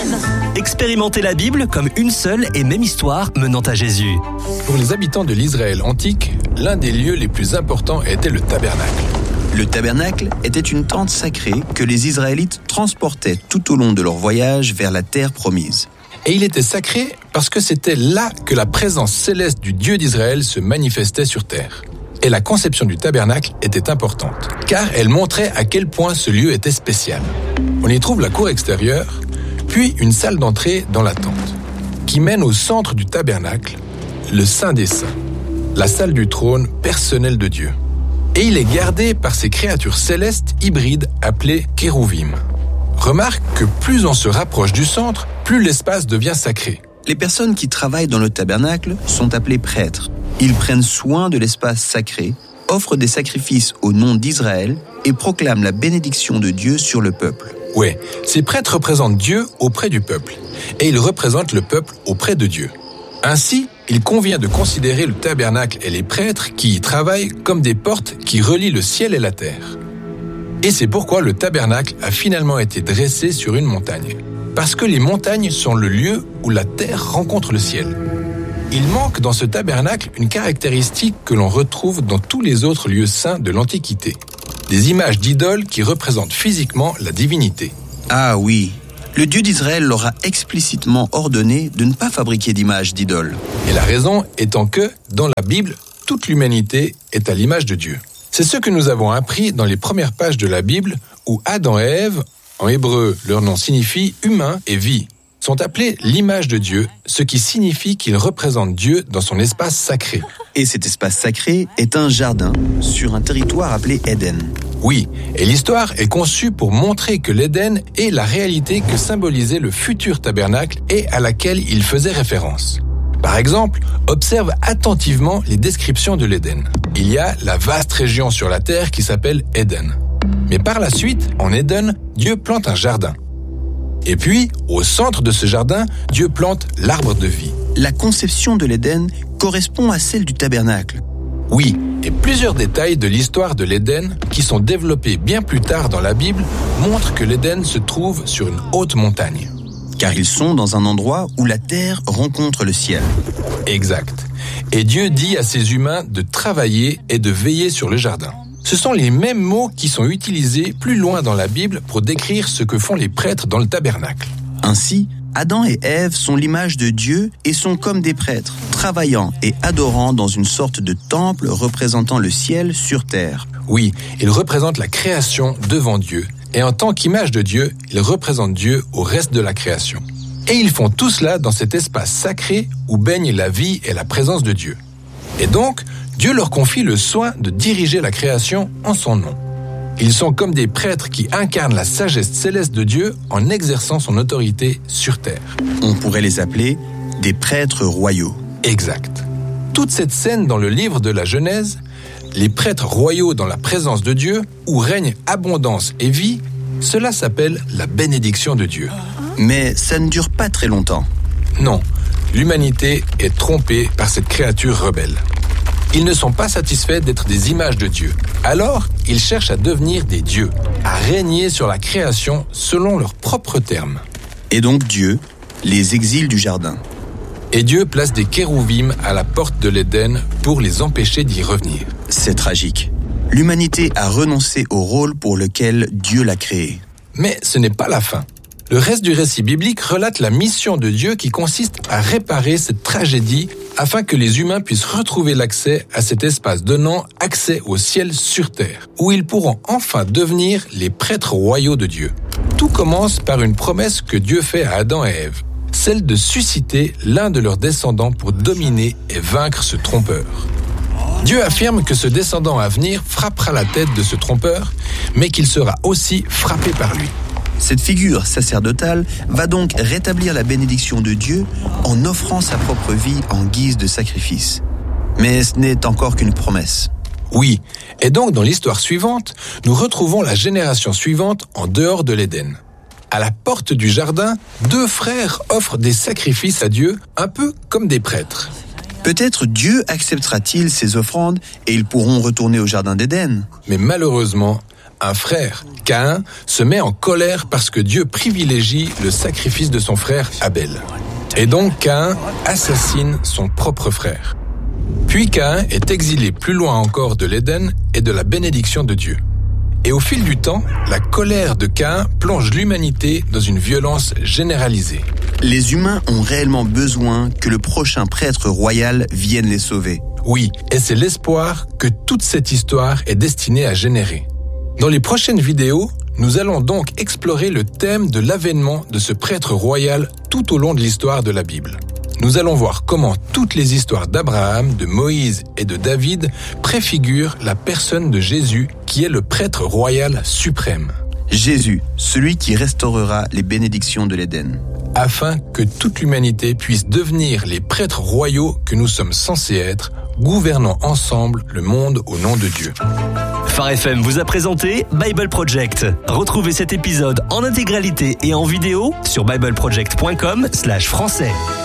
FM. Expérimentez la Bible comme une seule et même histoire menant à Jésus. Pour les habitants de l'Israël antique, l'un des lieux les plus importants était le tabernacle. Le tabernacle était une tente sacrée que les Israélites transportaient tout au long de leur voyage vers la terre promise. Et il était sacré parce que c'était là que la présence céleste du Dieu d'Israël se manifestait sur terre. Et la conception du tabernacle était importante, car elle montrait à quel point ce lieu était spécial. On y trouve la cour extérieure, puis une salle d'entrée dans la tente, qui mène au centre du tabernacle, le Saint des Saints, la salle du trône personnel de Dieu. Et il est gardé par ces créatures célestes hybrides appelées kérouvim. Remarque que plus on se rapproche du centre, plus l'espace devient sacré. Les personnes qui travaillent dans le tabernacle sont appelées prêtres. Ils prennent soin de l'espace sacré, offrent des sacrifices au nom d'Israël et proclament la bénédiction de Dieu sur le peuple. Ouais, ces prêtres représentent Dieu auprès du peuple, et ils représentent le peuple auprès de Dieu. Ainsi, il convient de considérer le tabernacle et les prêtres qui y travaillent comme des portes qui relient le ciel et la terre. Et c'est pourquoi le tabernacle a finalement été dressé sur une montagne. Parce que les montagnes sont le lieu où la terre rencontre le ciel. Il manque dans ce tabernacle une caractéristique que l'on retrouve dans tous les autres lieux saints de l'Antiquité. Des images d'idoles qui représentent physiquement la divinité. Ah oui, le Dieu d'Israël leur a explicitement ordonné de ne pas fabriquer d'images d'idoles. Et la raison étant que, dans la Bible, toute l'humanité est à l'image de Dieu. C'est ce que nous avons appris dans les premières pages de la Bible où Adam et Ève, en hébreu leur nom signifie humain et vie, sont appelés l'image de Dieu, ce qui signifie qu'ils représentent Dieu dans son espace sacré. Et cet espace sacré est un jardin sur un territoire appelé Éden. Oui, et l'histoire est conçue pour montrer que l'Éden est la réalité que symbolisait le futur tabernacle et à laquelle il faisait référence. Par exemple, observe attentivement les descriptions de l'Éden. Il y a la vaste région sur la terre qui s'appelle Éden. Mais par la suite, en Éden, Dieu plante un jardin. Et puis, au centre de ce jardin, Dieu plante l'arbre de vie. La conception de l'Éden correspond à celle du tabernacle. Oui, et plusieurs détails de l'histoire de l'Éden, qui sont développés bien plus tard dans la Bible, montrent que l'Éden se trouve sur une haute montagne. Car ils sont dans un endroit où la terre rencontre le ciel. Exact. Et Dieu dit à ses humains de travailler et de veiller sur le jardin. Ce sont les mêmes mots qui sont utilisés plus loin dans la Bible pour décrire ce que font les prêtres dans le tabernacle. Ainsi, Adam et Ève sont l'image de Dieu et sont comme des prêtres, travaillant et adorant dans une sorte de temple représentant le ciel sur terre. Oui, ils représentent la création devant Dieu. Et en tant qu'image de Dieu, ils représentent Dieu au reste de la création. Et ils font tout cela dans cet espace sacré où baigne la vie et la présence de Dieu. Et donc, Dieu leur confie le soin de diriger la création en son nom. Ils sont comme des prêtres qui incarnent la sagesse céleste de Dieu en exerçant son autorité sur terre. On pourrait les appeler des prêtres royaux. Exact. Toute cette scène dans le livre de la Genèse, les prêtres royaux dans la présence de Dieu, où règne abondance et vie, cela s'appelle la bénédiction de Dieu. Mais ça ne dure pas très longtemps. Non, l'humanité est trompée par cette créature rebelle. Ils ne sont pas satisfaits d'être des images de Dieu. Alors, ils cherchent à devenir des dieux, à régner sur la création selon leurs propres termes. Et donc Dieu les exile du jardin. Et Dieu place des kérouvim à la porte de l'Éden pour les empêcher d'y revenir. C'est tragique. L'humanité a renoncé au rôle pour lequel Dieu l'a créé. Mais ce n'est pas la fin. Le reste du récit biblique relate la mission de Dieu qui consiste à réparer cette tragédie afin que les humains puissent retrouver l'accès à cet espace donnant accès au ciel sur terre, où ils pourront enfin devenir les prêtres royaux de Dieu. Tout commence par une promesse que Dieu fait à Adam et Ève, celle de susciter l'un de leurs descendants pour dominer et vaincre ce trompeur. Dieu affirme que ce descendant à venir frappera la tête de ce trompeur, mais qu'il sera aussi frappé par lui. Cette figure sacerdotale va donc rétablir la bénédiction de Dieu en offrant sa propre vie en guise de sacrifice. Mais ce n'est encore qu'une promesse. Oui, et donc dans l'histoire suivante, nous retrouvons la génération suivante en dehors de l'Éden. À la porte du jardin, 2 frères offrent des sacrifices à Dieu, un peu comme des prêtres. Peut-être Dieu acceptera-t-il ces offrandes et ils pourront retourner au jardin d'Éden. Mais malheureusement, un frère, Caïn, se met en colère parce que Dieu privilégie le sacrifice de son frère Abel. Et donc Caïn assassine son propre frère. Puis Caïn est exilé plus loin encore de l'Éden et de la bénédiction de Dieu. Et au fil du temps, la colère de Caïn plonge l'humanité dans une violence généralisée. Les humains ont réellement besoin que le prochain prêtre royal vienne les sauver. Oui, et c'est l'espoir que toute cette histoire est destinée à générer. Dans les prochaines vidéos, nous allons donc explorer le thème de l'avènement de ce prêtre royal tout au long de l'histoire de la Bible. Nous allons voir comment toutes les histoires d'Abraham, de Moïse et de David préfigurent la personne de Jésus qui est le prêtre royal suprême. Jésus, celui qui restaurera les bénédictions de l'Éden. Afin que toute l'humanité puisse devenir les prêtres royaux que nous sommes censés être, gouvernant ensemble le monde au nom de Dieu. Phare FM vous a présenté Bible Project. Retrouvez cet épisode en intégralité et en vidéo sur bibleproject.com/français.